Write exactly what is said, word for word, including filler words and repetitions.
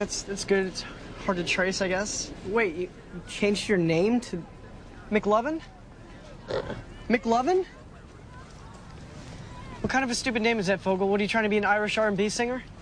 That's, that's good. It's hard to trace, I guess. Wait, you changed your name to McLovin? McLovin? What kind of a stupid name is that, Fogel? What, are you trying to be an Irish R and B singer?